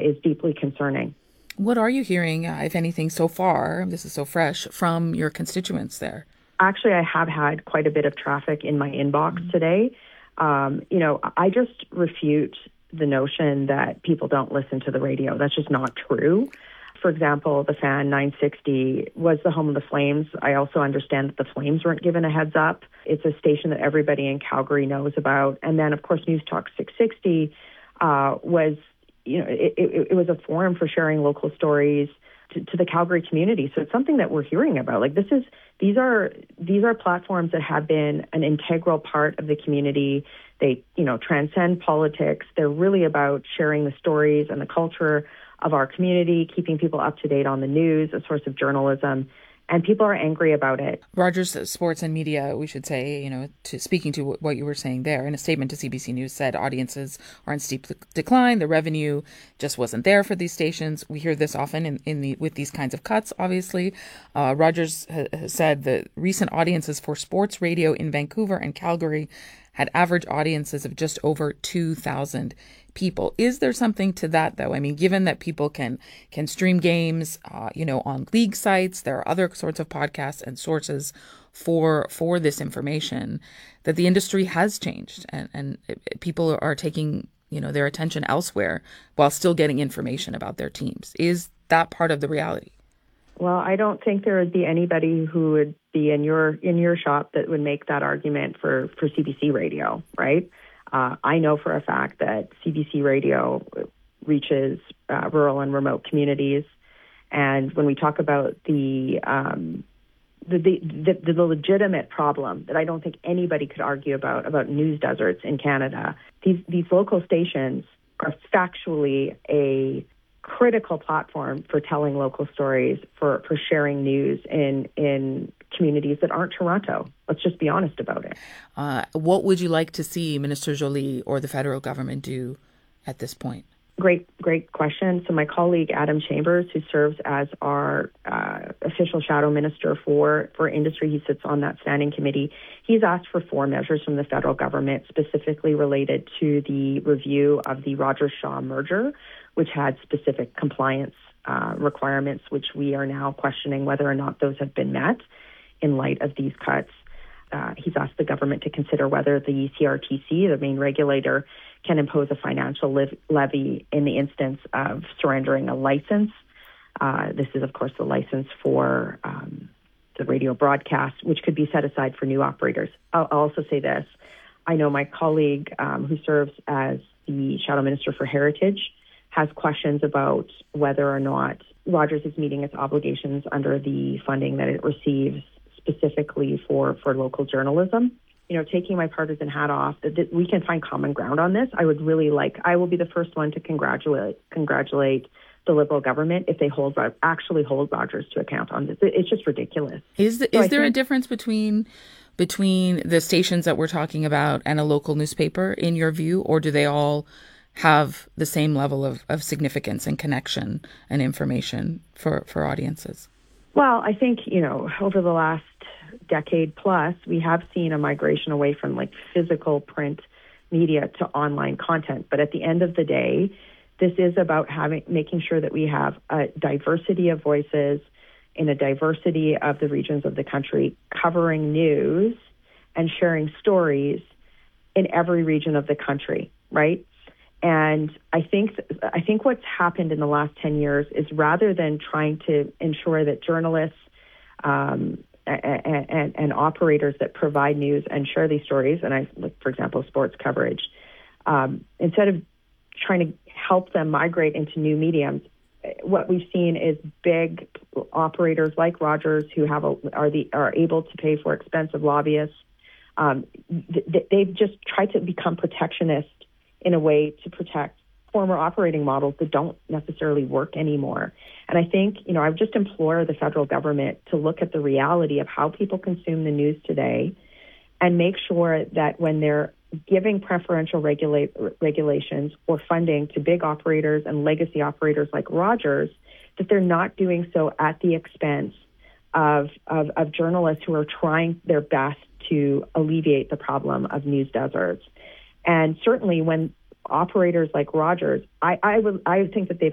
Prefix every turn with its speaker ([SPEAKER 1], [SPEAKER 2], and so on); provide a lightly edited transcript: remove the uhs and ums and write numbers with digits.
[SPEAKER 1] is deeply concerning.
[SPEAKER 2] What are you hearing, if anything, so far, this is so fresh, from your constituents there?
[SPEAKER 1] Actually, I have had quite a bit of traffic in my inbox today. I just refute the notion that people don't listen to the radio. That's just not true. For example, the Fan 960 was the home of the Flames. I also understand that the Flames weren't given a heads up. It's a station that everybody in Calgary knows about. And then, of course, News Talk 660 was, it was a forum for sharing local stories to the Calgary community. So it's something that we're hearing about. Like these are platforms that have been an integral part of the community. They, transcend politics. They're really about sharing the stories and the culture of our community, keeping people up to date on the news, a source of journalism. And people are angry about it.
[SPEAKER 2] Rogers Sports and Media, we should say, speaking to what you were saying there, in a statement to CBC News, said audiences are in steep decline. The revenue just wasn't there for these stations. We hear this often with these kinds of cuts, obviously. Rogers has said that recent audiences for sports radio in Vancouver and Calgary had average audiences of just over 2,000 people. Is there something to that, though? I mean, given that people can stream games, on league sites, there are other sorts of podcasts and sources for this information, that the industry has changed and people are taking, their attention elsewhere while still getting information about their teams. Is that part of the reality?
[SPEAKER 1] Well, I don't think there would be anybody who would be in your shop that would make that argument for CBC Radio, right? I know for a fact that CBC Radio reaches rural and remote communities, and when we talk about the legitimate problem that I don't think anybody could argue about news deserts in Canada, these local stations are factually a critical platform for telling local stories, for sharing news in communities that aren't Toronto. Let's just be honest about it.
[SPEAKER 2] What would you like to see Minister Joly or the federal government do at this point?
[SPEAKER 1] Great question. So my colleague Adam Chambers, who serves as our official shadow minister for industry, he sits on that standing committee. He's asked for 4 measures from the federal government specifically related to the review of the Rogers-Shaw merger, which had specific compliance requirements, which we are now questioning whether or not those have been met in light of these cuts. He's asked the government to consider whether the CRTC, the main regulator, can impose a financial levy in the instance of surrendering a license. This is, of course, the license for the radio broadcast, which could be set aside for new operators. I'll also say this. I know my colleague who serves as the Shadow Minister for Heritage has questions about whether or not Rogers is meeting its obligations under the funding that it receives specifically for local journalism. Taking my partisan hat off, that we can find common ground on this. I will be the first one to congratulate the Liberal government if they actually hold Rogers to account on this. It's just ridiculous.
[SPEAKER 2] Is there a difference between the stations that we're talking about and a local newspaper, in your view, or do they all have the same level of significance and connection and information for audiences?
[SPEAKER 1] Well, I think, over the last decade plus, we have seen a migration away from physical print media to online content. But at the end of the day, this is about making sure that we have a diversity of voices in a diversity of the regions of the country, covering news and sharing stories in every region of the country, right? And I think what's happened in the last 10 years is, rather than trying to ensure that journalists and operators that provide news and share these stories, and for example, sports coverage, instead of trying to help them migrate into new mediums, what we've seen is big operators like Rogers, who are able to pay for expensive lobbyists. They've just tried to become protectionist in a way to protect former operating models that don't necessarily work anymore. And I think, I would just implore the federal government to look at the reality of how people consume the news today and make sure that when they're giving preferential regulations or funding to big operators and legacy operators like Rogers, that they're not doing so at the expense of journalists who are trying their best to alleviate the problem of news deserts. And certainly when operators like Rogers, I think that they've